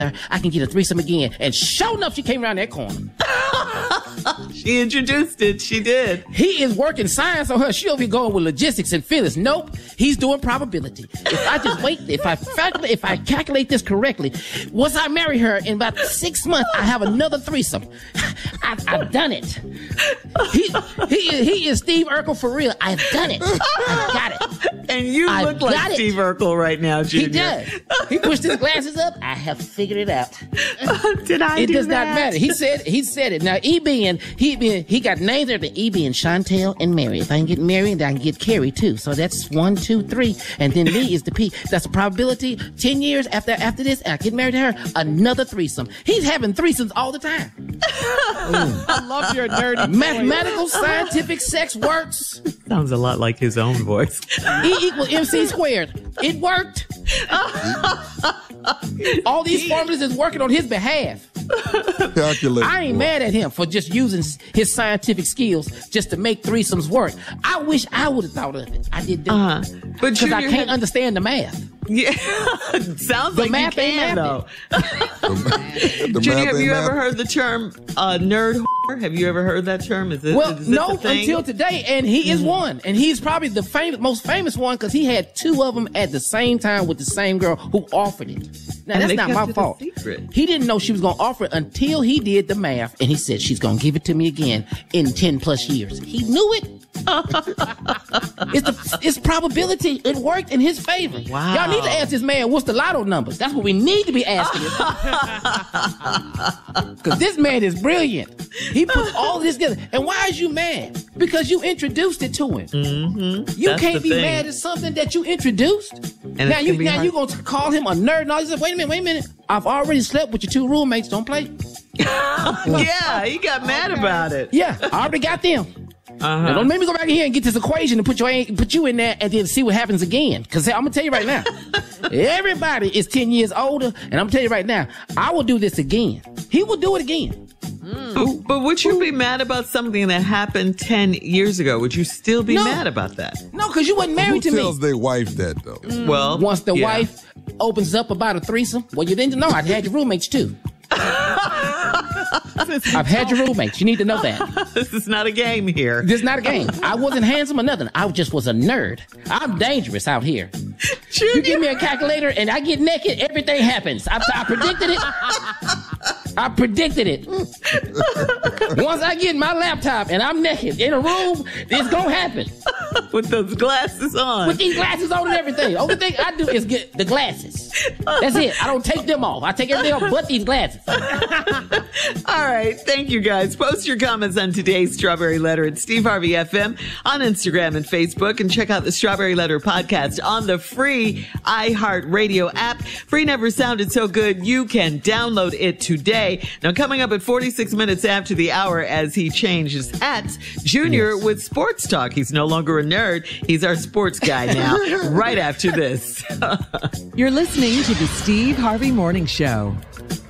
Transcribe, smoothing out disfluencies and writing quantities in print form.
I can get a threesome again. And sure enough, she came around that corner. She introduced it. She did. He is working science on her. She over here going with logistics and feelings. Nope. He's doing probability. If I just wait, if I calculate this correctly, once I marry her in about 6 months, I have another threesome. I've done it. He is Steve Urkel for real. I've done it. I got it. And you look like Steve Urkel right now, Junior. He does. He pushed his glasses up. I have figured it out. Did I? It does not matter. He said it. Now he got names there to EB and Chantel and Mary. If I can get Mary, then I can get Carrie too. So that's 1, 2, 3, and then me is the P. That's a probability. 10 years after this, I get married to her, another threesome. He's having threesomes all the time. I love your nerdy Mathematical, scientific sex works. Sounds a lot like his own voice. E = MC squared. It worked. All these formulas is working on his behalf. Calculate. I ain't mad at him for just using his scientific skills just to make threesomes work. I wish I would have thought of it. I did that. But because I can't understand the math. Yeah, sounds the like math you can, though. Junior, have you ever heard the term nerd whore? Have you ever heard that term? Is no, until today, and he is one, and he's probably the most famous one because he had 2 of them at the same time with the same girl who offered it. Now that's not my fault. He didn't know she was going to offer it until he did the math, and he said she's going to give it to me again in 10+ years. He knew it. It's probability. It worked in his favor. Wow. Y'all need to ask this man what's the lotto numbers. That's what we need to be asking him. Because this man is brilliant. He puts all this together. And why is you mad? Because you introduced it to him. Mm-hmm. You can't be mad at something that you introduced. And now you're going to call him a nerd and all this. Wait a minute. I've already slept with your 2 roommates. Don't play. Yeah, he got mad about it. Yeah, I already got them. Now don't make me go back in here and get this equation and put you in there and then see what happens again. Because I'm going to tell you right now, everybody is 10 years older. And I'm going to tell you right now, I will do this again. He will do it again. But would you be mad about something that happened 10 years ago? Would you still be mad about that? No, because you wasn't married to me. Who tells their wife that, though? Well, once the wife opens up about a threesome, well, you didn't know. I'd had your roommates, too. I've had your roommates. You need to know that. This is not a game here. This is not a game. I wasn't handsome or nothing. I just was a nerd. I'm dangerous out here. Junior. You give me a calculator and I get naked, everything happens. I predicted it. I predicted it. Once I get my laptop and I'm naked in a room, it's going to happen. With those glasses on. With these glasses on and everything. Only thing I do is get the glasses. That's it. I don't take them off. I take everything off but these glasses. All right. Thank you, guys. Post your comments on today's Strawberry Letter at Steve Harvey FM on Instagram and Facebook. And check out the Strawberry Letter podcast on the free iHeartRadio app. Free never sounded so good. You can download it today. Now, coming up at 46 minutes after the hour as he changes hats, Junior with Sports Talk. He's no longer a nerd. He's our sports guy now, right after this. You're listening to the Steve Harvey Morning Show.